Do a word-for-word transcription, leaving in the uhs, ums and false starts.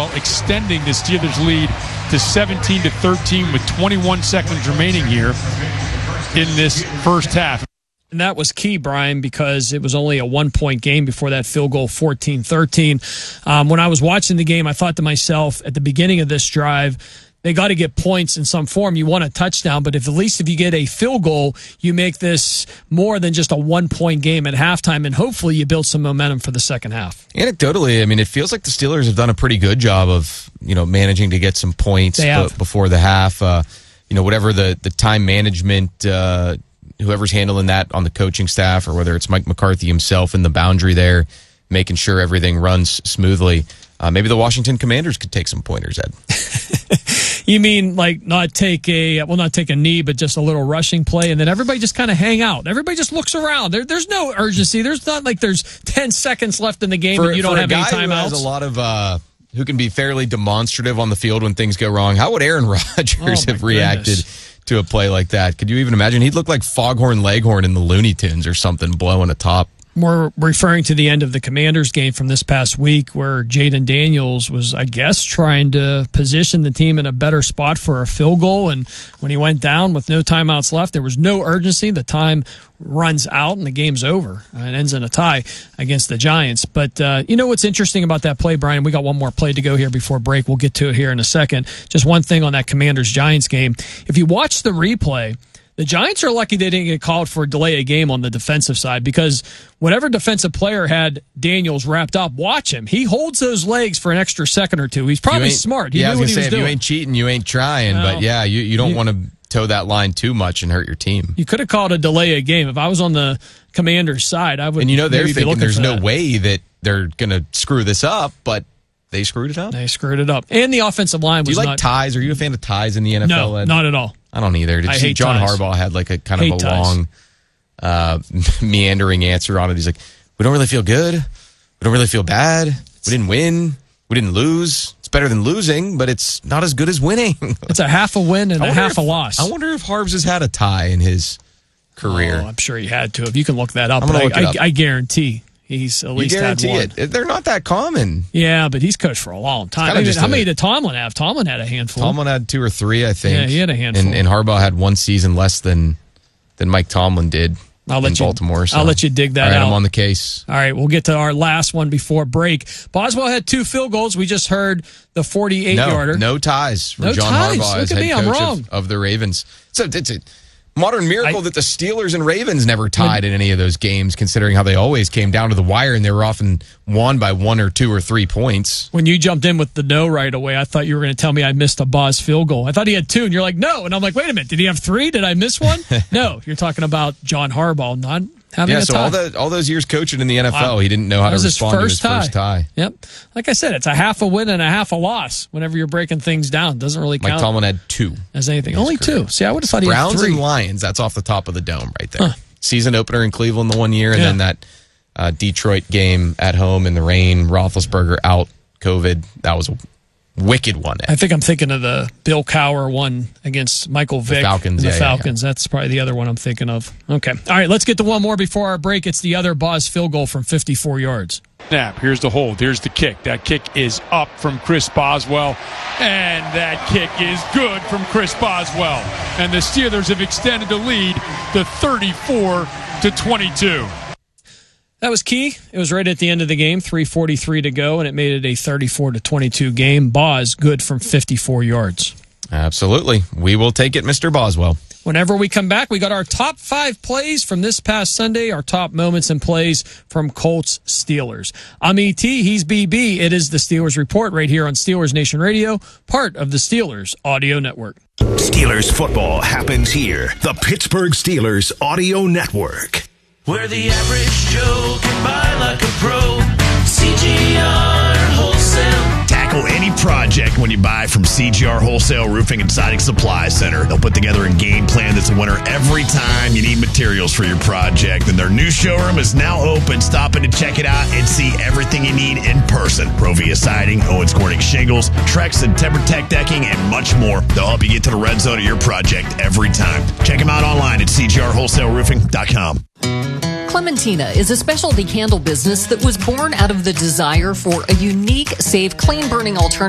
Boswell extending the Steelers' lead to seventeen to thirteen with twenty-one seconds remaining here in this first half. And that was key, Brian, because it was only a one-point game before that field goal, fourteen thirteen. Um, when I was watching the game, I thought to myself at the beginning of this drive, they got to get points in some form. You want a touchdown, but if at least if you get a field goal, you make this more than just a one-point game at halftime, and hopefully you build some momentum for the second half. Anecdotally, I mean, it feels like the Steelers have done a pretty good job of, you know, managing to get some points b- before the half. Uh, you know, whatever the, the time management, uh, whoever's handling that on the coaching staff, or whether it's Mike McCarthy himself in the boundary there, making sure everything runs smoothly. Uh, maybe the Washington Commanders could take some pointers, Ed. You mean like not take a, well, not take a knee, but just a little rushing play, and then everybody just kind of hang out. Everybody just looks around. There, there's no urgency. There's not like there's ten seconds left in the game for, and you don't have any timeouts. For a guy who has a lot of, uh, who can be fairly demonstrative on the field when things go wrong, how would Aaron Rodgers oh have reacted goodness. to a play like that? Could you even imagine? He'd look like Foghorn Leghorn in the Looney Tunes or something, blowing a top. We're referring to the end of the Commanders game from this past week where Jaden Daniels was, I guess, trying to position the team in a better spot for a field goal. And when he went down with no timeouts left, there was no urgency. The time runs out and the game's over. Uh, it ends in a tie against the Giants. But uh, you know what's interesting about that play, Brian? We got one more play to go here before break. We'll get to it here in a second. Just one thing on that Commanders-Giants game. If you watch the replay, the Giants are lucky they didn't get called for a delay of game on the defensive side, because whatever defensive player had Daniels wrapped up, watch him. He holds those legs for an extra second or two. He's probably smart. He yeah, knew I was what he say, was if doing. You ain't cheating, you ain't trying. No. But yeah, you, you don't You- want to toe that line too much and hurt your team. You could have called a delay of game. If I was on the Commander's side, I would. And you know they're maybe be thinking looking there's for no that. way that they're going to screw this up, but they screwed it up. They screwed it up. And the offensive line Do was you like not. ties? Are you a fan of ties in the N F L? No, Ed? not at all. I don't either. Did you I see hate John ties. Harbaugh had like a kind Hate of a ties. long, uh, meandering answer on it? He's like, we don't really feel good. We don't really feel bad. We didn't win. We didn't lose. It's better than losing, but it's not as good as winning. It's a half a win and I a wonder half if- a loss. I wonder if Harbs has had a tie in his career. Oh, I'm sure he had to. If you can look that up, I'm gonna but look I, it I, up. I guarantee he's at You least had guarantee one. it. They're not that common. Yeah, but he's coached for a long time. kinda I mean, just how a- many did Tomlin have? Tomlin had a handful. Tomlin had two or three, I think. Yeah, he had a handful. And, and Harbaugh had one season less than than Mike Tomlin did I'll let in you, Baltimore. So. I'll let you dig that All right, out. I'm on the case. All right, we'll get to our last one before break. Boswell had two field goals. We just heard the forty-eight-yarder. No, no ties for No John ties. Harbaugh Look as at head me, I'm coach wrong. of, of the Ravens. So it's a modern miracle I- that the Steelers and Ravens never tied in any of those games, considering how they always came down to the wire and they were often won by one or two or three points. When you jumped in with the no right away, I thought you were going to tell me I missed a Boz field goal. I thought he had two, and you're like, no. And I'm like, wait a minute, did he have three? Did I miss one? No, you're talking about John Harbaugh not having Yeah, a so tie. all the all those years coaching in the N F L, Wow. he didn't know how That to was his respond to his first tie. first tie. Yep. Like I said, it's a half a win and a half a loss whenever you're breaking things down. Doesn't really Mike count Tomlin had two. as anything. in his Only career. two. See, I would have thought he had Browns three. and Lions, that's off the top of the dome right there. Huh. Season opener in Cleveland the one year, and Yeah. then that uh, Detroit game at home in the rain, Roethlisberger out, COVID. That was a wicked one. Ed. I think I'm thinking of the Bill Cowher one against Michael Vick. Falcons, The yeah, yeah, Falcons. That's probably the other one I'm thinking of. Okay. All right, let's get to one more before our break. It's the other Boz field goal from fifty-four yards. Snap. Here's the hold. Here's the kick. That kick is up from Chris Boswell. And that kick is good from Chris Boswell. And the Steelers have extended the lead to thirty-four to twenty-two. That was key. It was right at the end of the game, three forty-three to go, and it made it a thirty-four to twenty-two game. Boz good from fifty-four yards. Absolutely. We will take it, Mister Boswell. Whenever we come back, we got our top five plays from this past Sunday, our top moments and plays from Colts Steelers. I'm E T, he's B B. It is the Steelers Report right here on Steelers Nation Radio, part of the Steelers Audio Network. Steelers football happens here. The Pittsburgh Steelers Audio Network. Where the average Joe can buy like a pro. C G R Wholesale. Tackle any project when you buy from C G R Wholesale Roofing and Siding Supply Center. They'll put together a game plan that's a winner every time you need materials for your project. And their new showroom is now open. Stop in to check it out and see everything you need in person. Provia Siding, Owens Corning Shingles, Trex and TimberTech Decking, and much more. They'll help you get to the red zone of your project every time. Check them out online at c g r wholesale roofing dot com. Clementina is a specialty candle business that was born out of the desire for a unique, safe, clean-burning alternative